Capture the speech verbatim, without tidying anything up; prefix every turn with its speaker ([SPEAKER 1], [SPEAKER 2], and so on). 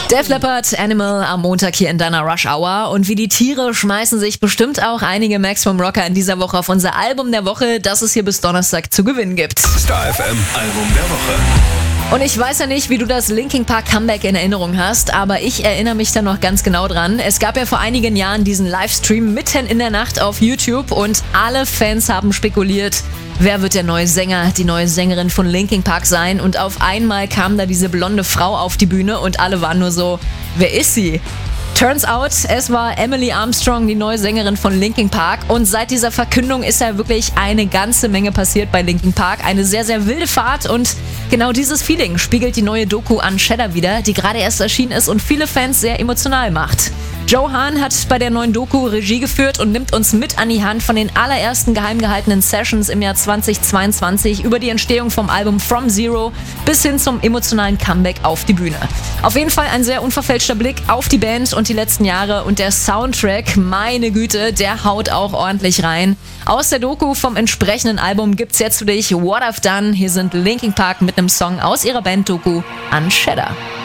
[SPEAKER 1] Def Leppard, Animal am Montag hier in deiner Rush Hour. Und wie die Tiere schmeißen sich bestimmt auch einige Maximum Rocker in dieser Woche auf unser Album der Woche, das es hier bis Donnerstag zu gewinnen gibt.
[SPEAKER 2] Star F M Album der Woche.
[SPEAKER 1] Und ich weiß ja nicht, wie du das Linkin Park Comeback in Erinnerung hast, aber ich erinnere mich da noch ganz genau dran. Es gab ja vor einigen Jahren diesen Livestream mitten in der Nacht auf YouTube und alle Fans haben spekuliert, wer wird der neue Sänger, die neue Sängerin von Linkin Park sein. Und auf einmal kam da diese blonde Frau auf die Bühne und alle waren nur so, wer ist sie? Turns out, es war Emily Armstrong, die neue Sängerin von Linkin Park. Und seit dieser Verkündung ist ja wirklich eine ganze Menge passiert bei Linkin Park. Eine sehr, sehr wilde Fahrt und genau dieses Feeling spiegelt die neue Doku Unshedder wider, die gerade erst erschienen ist und viele Fans sehr emotional macht. Joe Hahn hat bei der neuen Doku Regie geführt und nimmt uns mit an die Hand von den allerersten geheim gehaltenen Sessions im Jahr zweitausendzweiundzwanzig über die Entstehung vom Album From Zero bis hin zum emotionalen Comeback auf die Bühne. Auf jeden Fall ein sehr unverfälschter Blick auf die Band und die letzten Jahre und der Soundtrack, meine Güte, der haut auch ordentlich rein. Aus der Doku vom entsprechenden Album gibt's jetzt für dich What I've Done. Hier sind Linkin Park mit einem Song aus ihrer Band-Doku Unshedder.